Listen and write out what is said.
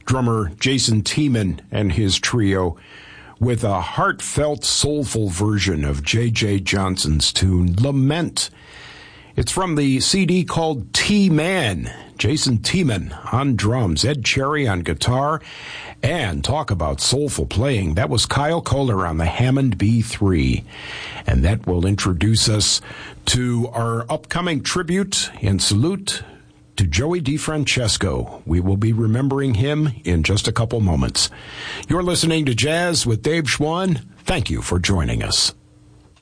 drummer Jason Tiemann and his trio with a heartfelt, soulful version of J.J. Johnson's tune, Lament. It's from the CD called T-Man. Jason Tiemann on drums, Ed Cherry on guitar, and talk about soulful playing. That was Kyle Kohler on the Hammond B3. And that will introduce us to our upcoming tribute and salute to Joey DeFrancesco. We will be remembering him in just a couple moments. You're listening to Jazz with Dave Schwann. Thank you for joining us.